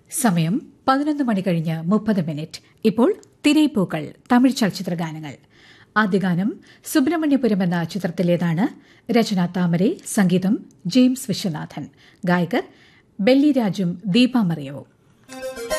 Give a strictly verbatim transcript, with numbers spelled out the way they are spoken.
സമയം പതിനൊന്ന് മണി കഴിഞ്ഞ് മുപ്പത് മിനിറ്റ്. ഇപ്പോൾ തിരയിപ്പൂക്കൾ തമിഴ് ചലച്ചിത്ര ഗാനങ്ങൾ. ആദ്യ ഗാനം സുബ്രഹ്മണ്യപുരം എന്ന ചിത്രത്തിലേതാണ്. രചന താമരെ, സംഗീതം ജെയിംസ് വിശ്വനാഥൻ. ഗായകർ ബെല്ലി രാജും ദീപ മറിയവും.